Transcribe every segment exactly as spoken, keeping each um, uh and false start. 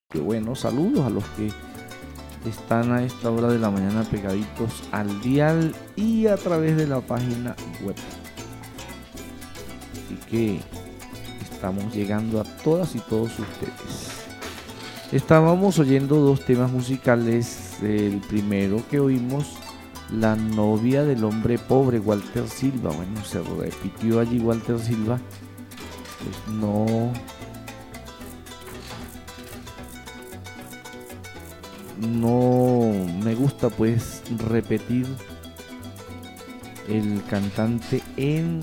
Bueno, saludos a los que están a esta hora de la mañana pegaditos al dial y a través de la página web. Así que estamos llegando a todas y todos ustedes. Estábamos oyendo dos temas musicales. El primero que oímos, La novia del hombre pobre, Walter Silva. Bueno, se repitió allí Walter Silva. Pues no... No me gusta pues repetir el cantante en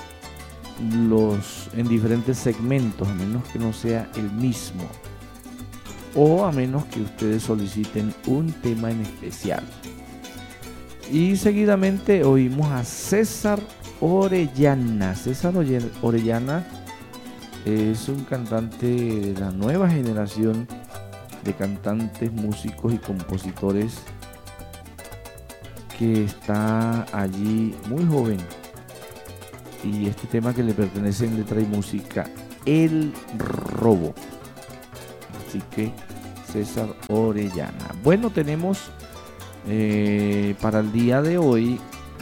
los en diferentes segmentos, a menos que no sea el mismo, o a menos que ustedes soliciten un tema en especial. Y seguidamente oímos a César Orellana. César Orellana es un cantante de la nueva generación de cantantes, músicos y compositores que está allí muy joven, y este tema que le pertenece en letra y música, El Robo. Así que César Orellana. Bueno, tenemos eh, para el día de hoy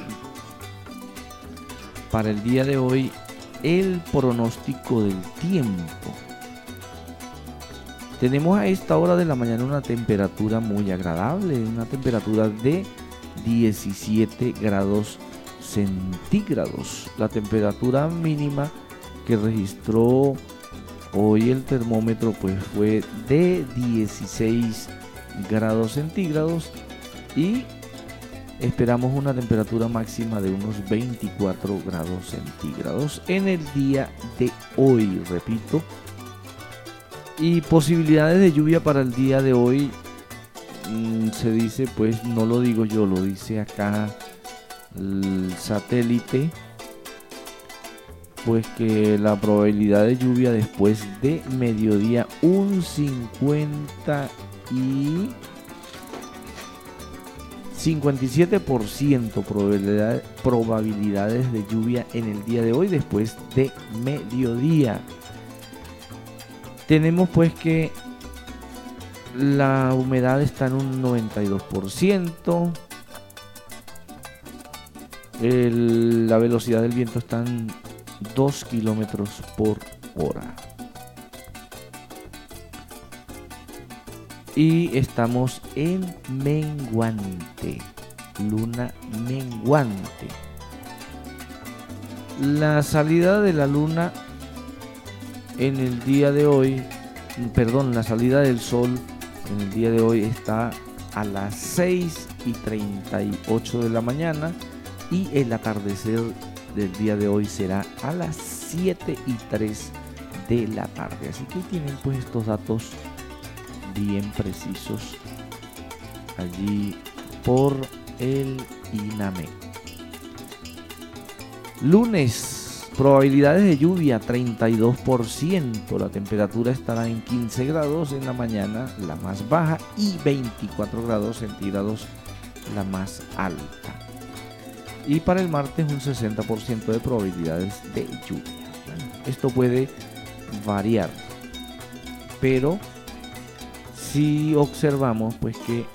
para el día de hoy el pronóstico del tiempo. Tenemos a esta hora de la mañana una temperatura muy agradable, una temperatura de diecisiete grados centígrados. La temperatura mínima que registró hoy el termómetro pues fue de dieciséis grados centígrados, y esperamos una temperatura máxima de unos veinticuatro grados centígrados en el día de hoy, repito. Y posibilidades de lluvia para el día de hoy, mmm, se dice, pues no lo digo yo, lo dice acá el satélite, pues que la probabilidad de lluvia después de mediodía un cincuenta y cincuenta y siete por ciento probabilidad, probabilidades de lluvia en el día de hoy después de mediodía. Tenemos pues que la humedad está en un noventa y dos por ciento. El, la velocidad del viento está en dos kilómetros por hora. Y estamos en menguante, luna menguante. La salida de la luna en el día de hoy, perdón, la salida del sol en el día de hoy está a las seis y treinta y ocho de la mañana, y el atardecer del día de hoy será a las siete y tres de la tarde. Así que tienen pues estos datos bien precisos allí por el INAMEC. Lunes, probabilidades de lluvia treinta y dos por ciento, la temperatura estará en quince grados en la mañana, la más baja, y veinticuatro grados centígrados, la más alta. Y para el martes un sesenta por ciento de probabilidades de lluvia. Esto puede variar, pero si observamos pues que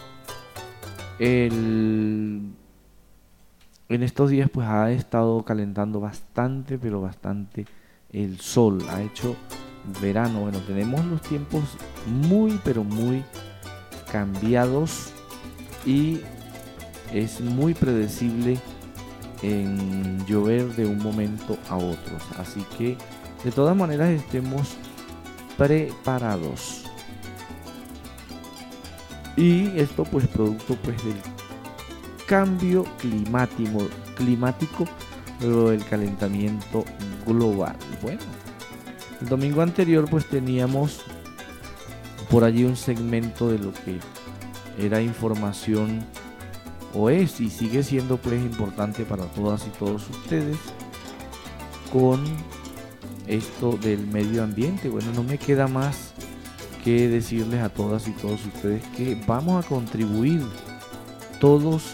el en estos días pues ha estado calentando bastante, pero bastante el sol. Ha hecho verano. Bueno, tenemos los tiempos muy, pero muy cambiados, y es muy predecible en llover de un momento a otro. Así que de todas maneras estemos preparados. Y esto pues producto pues del cambio climático, climático, luego del calentamiento global. Bueno, el domingo anterior pues teníamos por allí un segmento de lo que era información, o es y sigue siendo pues importante para todas y todos ustedes, con esto del medio ambiente. Bueno, no me queda más que decirles a todas y todos ustedes que vamos a contribuir todos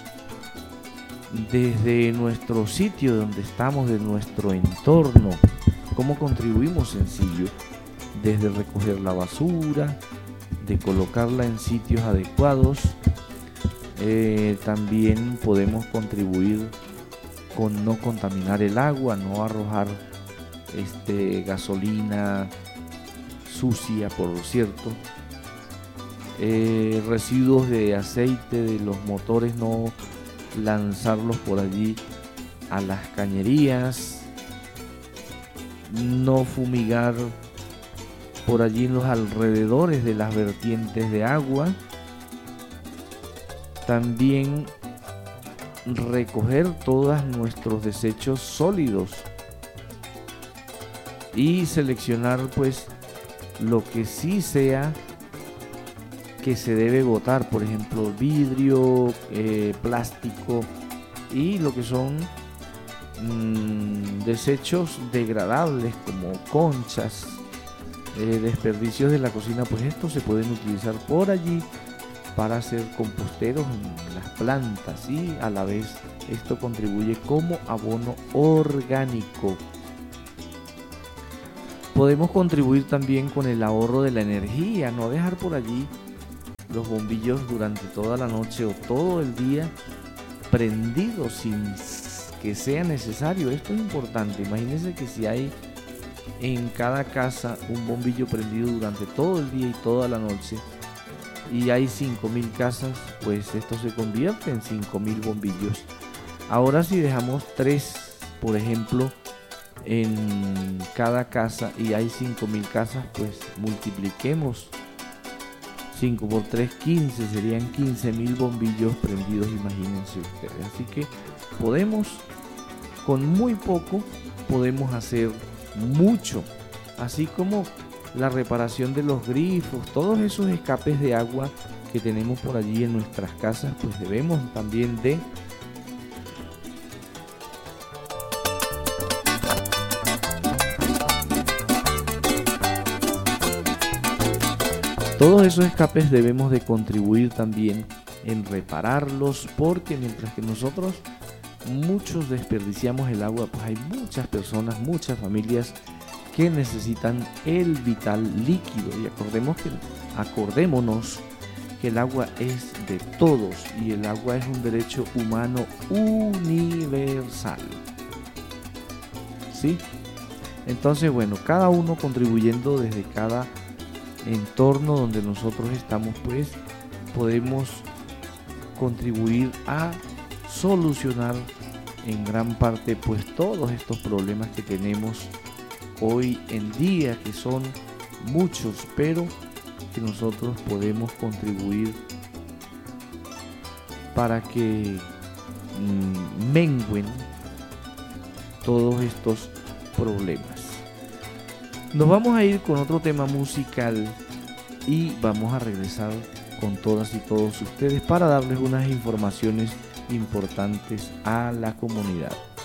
desde nuestro sitio donde estamos, de nuestro entorno. ¿Cómo contribuimos? Sencillo, desde recoger la basura, de colocarla en sitios adecuados. Eh, también podemos contribuir con no contaminar el agua, no arrojar este, gasolina sucia, por cierto, eh, residuos de aceite de los motores, no lanzarlos por allí a las cañerías, no fumigar por allí en los alrededores de las vertientes de agua. También recoger todos nuestros desechos sólidos y seleccionar pues lo que sí sea que se debe botar, por ejemplo vidrio, eh, plástico y lo que son mmm, desechos degradables como conchas, eh, desperdicios de la cocina, pues estos se pueden utilizar por allí para hacer composteros en las plantas y a la vez esto contribuye como abono orgánico. Podemos contribuir también con el ahorro de la energía, no dejar por allí los bombillos durante toda la noche o todo el día prendidos sin que sea necesario. Esto es importante. Imagínense que si hay en cada casa un bombillo prendido durante todo el día y toda la noche, y hay cinco mil casas, pues esto se convierte en cinco mil bombillos. Ahora si dejamos tres, por ejemplo, en cada casa y hay cinco mil casas, pues multipliquemos cinco por tres, quince, serían quince mil bombillos prendidos, imagínense ustedes. Así que podemos, con muy poco, podemos hacer mucho, así como la reparación de los grifos, todos esos escapes de agua que tenemos por allí en nuestras casas, pues debemos también de todos esos escapes debemos de contribuir también en repararlos, porque mientras que nosotros muchos desperdiciamos el agua, pues hay muchas personas, muchas familias que necesitan el vital líquido. Y acordemos que, acordémonos que el agua es de todos y el agua es un derecho humano universal. ¿Sí? Entonces, bueno, cada uno contribuyendo desde cada entorno donde nosotros estamos, pues podemos contribuir a solucionar en gran parte pues todos estos problemas que tenemos hoy en día, que son muchos, pero que nosotros podemos contribuir para que mmm, mengüen todos estos problemas. Nos vamos a ir con otro tema musical y vamos a regresar con todas y todos ustedes para darles unas informaciones importantes a la comunidad.